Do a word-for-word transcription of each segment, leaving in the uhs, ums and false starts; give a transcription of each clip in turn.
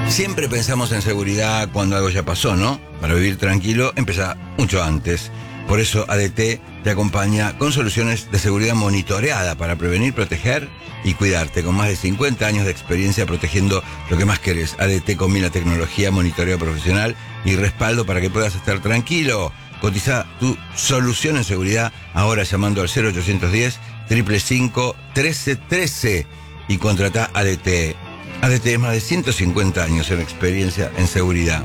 Siempre pensamos en seguridad cuando algo ya pasó, ¿no? Para vivir tranquilo, empieza mucho antes. Por eso A D T te acompaña con soluciones de seguridad monitoreada para prevenir, proteger y cuidarte. Con más de cincuenta años de experiencia protegiendo lo que más querés. A D T combina tecnología, monitoreo profesional y respaldo para que puedas estar tranquilo. Cotiza tu solución en seguridad ahora llamando al cero ochocientos diez, cinco cinco cinco, trece trece y contratá A D T. A D T es más de ciento cincuenta años en experiencia en seguridad.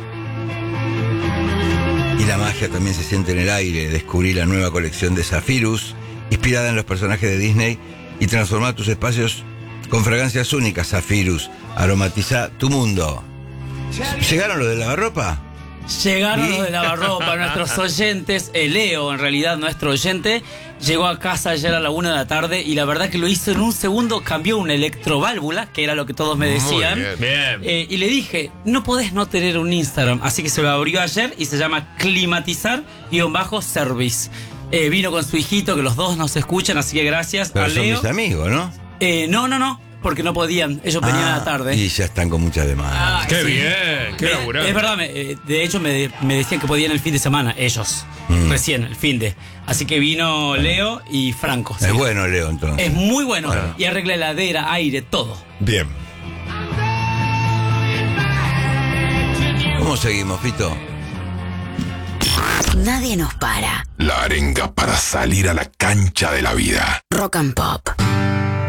Y la magia también se siente en el aire. Descubrí la nueva colección de Zephyrus, inspirada en los personajes de Disney, y transformar tus espacios con fragancias únicas. Zephyrus, aromatiza tu mundo. ¿Llegaron los de lavarropa? Llegaron ¿Sí? los de lavarropa, nuestros oyentes. El Leo, en realidad, nuestro oyente, llegó a casa ayer a la una de la tarde y la verdad que lo hizo en un segundo. Cambió una electroválvula, que era lo que todos me decían. Muy bien. Eh, y le dije, no podés no tener un Instagram. Así que se lo abrió ayer y se llama Climatizar-Service. Eh, vino con su hijito, que los dos nos escuchan, así que gracias Pero a son Leo. mis amigos, ¿no? Eh, no, no, no, porque no podían. Ellos venían a la tarde. Y ya están con muchas demandas. Ah, Qué sí. bien, qué Me- laburante. Es verdad, me, eh, de hecho me, me decían que podían el fin de semana, ellos, Mm. recién, el fin de. Así que vino Leo y Franco. sí. Es bueno, Leo, entonces. Es muy bueno. Bueno. Y arregla heladera, aire, todo. Bien. ¿Cómo seguimos, Fito? Nadie nos para. La arenga para salir a la cancha de la vida. Rock and Pop.